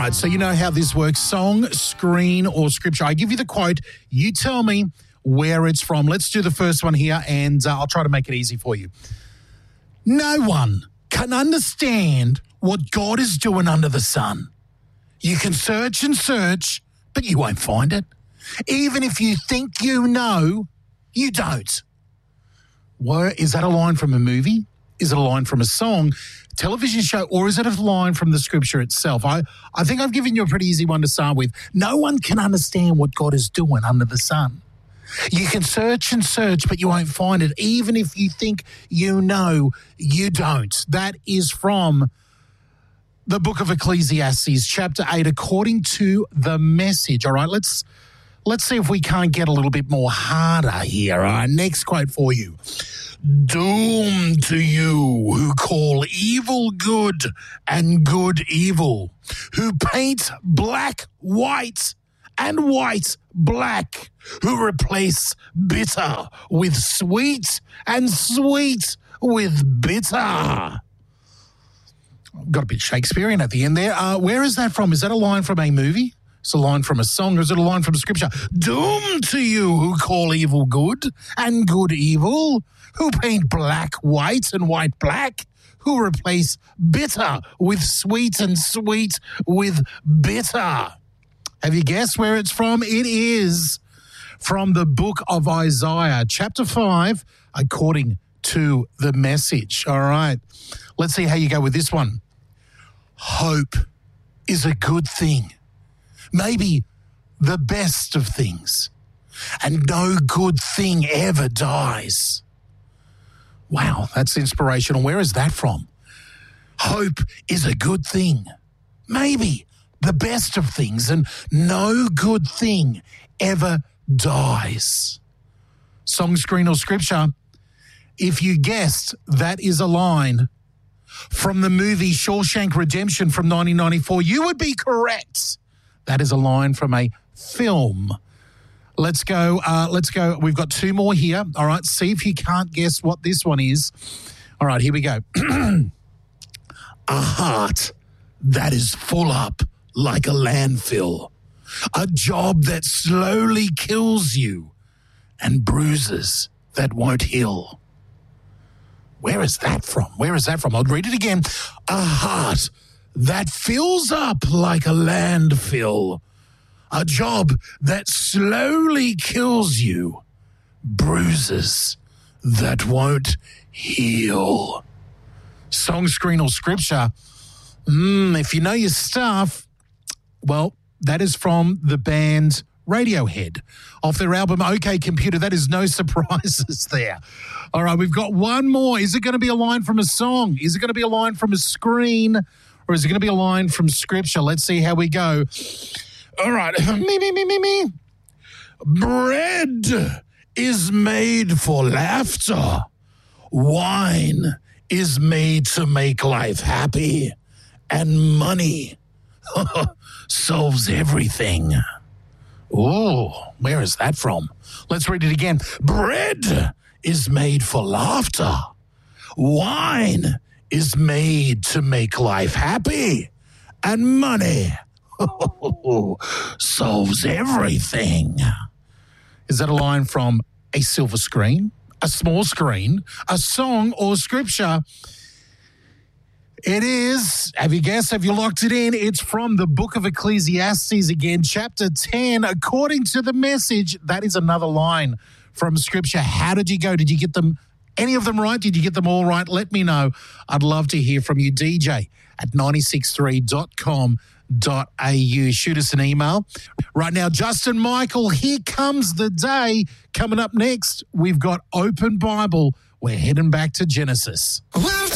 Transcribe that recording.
right, so you know how this works. Song, screen, or scripture. I give you the quote. You tell me where it's from. Let's do the first one here, and I'll try to make it easy for you. No one can understand what God is doing under the sun. You can search and search, but you won't find it. Even if you think you know, you don't. Where, is that a line from a movie? Is it a line from a song, television show, or is it a line from the scripture itself? I think I've given you a pretty easy one to start with. No one can understand what God is doing under the sun. You can search and search, but you won't find it. Even if you think you know, you don't. That is from the book of Ecclesiastes, chapter 8, according to the Message. All right, let's see if we can't get a little bit more harder here. All right, next quote for you. Doom to you who call evil good and good evil, who paint black white and white black, who replace bitter with sweet and sweet with bitter. Got a bit Shakespearean at the end there. Where is that from? Is that a line from a movie? It's a line from a song, or is it a line from scripture? Doom to you who call evil good and good evil, who paint black white and white black, who replace bitter with sweet and sweet with bitter. Have you guessed where it's from? It is from the book of Isaiah, chapter 5, according to the Message. All right, let's see how you go with this one. Hope is a good thing, maybe the best of things, and no good thing ever dies. Wow, that's inspirational. Where is that from? Hope is a good thing, maybe the best of things, and no good thing ever dies. Song, screen, or scripture? If you guessed, that is a line from the movie Shawshank Redemption from 1994, you would be correct. That is a line from a film. Let's go. We've got two more here. All right, see if you can't guess what this one is. All right, here we go. A heart that is full up like a landfill. A job that slowly kills you and bruises that won't heal. Where is that from? Where is that from? I'll read it again. A heart that fills up like a landfill. A job that slowly kills you. Bruises that won't heal. Song, screen, or scripture? If you know your stuff, well, that is from the band Radiohead off their album OK Computer. That is no surprises there. All right, we've got one more. Is it going to be a line from a song? Is it going to be a line from a screen? Or is it going to be a line from scripture? Let's see how we go. All right. Me. Bread is made for laughter. Wine is made to make life happy. And money solves everything. Oh, where is that from? Let's read it again. Bread is made for laughter. Wine is made to make life happy. And money solves everything. Is that a line from a silver screen, a small screen, a song, or scripture? It is. Have you guessed? Have you locked it in? It's from the book of Ecclesiastes again, chapter 10, according to the Message. That is another line from scripture. How did you go? Did you get them, any of them right? Did you get them all right? Let me know. I'd love to hear from you. DJ at 963.com.au. Shoot us an email. Right now, Justin Michael, Here Comes the Day. Coming up next, we've got Open Bible. We're heading back to Genesis.